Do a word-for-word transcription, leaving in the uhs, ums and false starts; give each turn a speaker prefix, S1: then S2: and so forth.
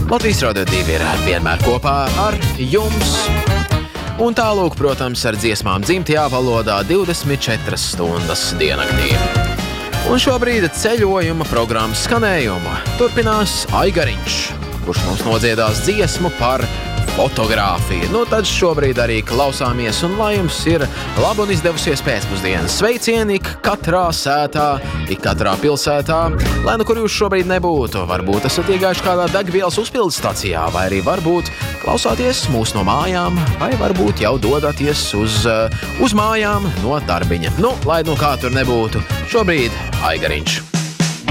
S1: Latvijas Radio divi ir vienmēr kopā ar jums. Un tālūk, protams, ar dziesmām dzimtajā valodā divdesmit četras stundas diennaktī. Un šobrīd ceļojuma programmas skanējumu turpinās Aigariņš, kurš mums nodziedās dziesmu par fotogrāfiju. Nu, tad šobrīd arī klausāmies, un lai jums ir laba un izdevusies pēcpusdienas. Sveicieni ik katrā sētā, ik katrā pilsētā, lai nu kur jūs šobrīd nebūtu. Varbūt esat iegājuši kādā degvielas uzpildes stacijā, vai arī varbūt klausāties mūs no mājām, vai varbūt jau dodaties uz, uz mājām no darbiņa. Nu, lai nu kā tur nebūtu, šobrīd Aigariņš.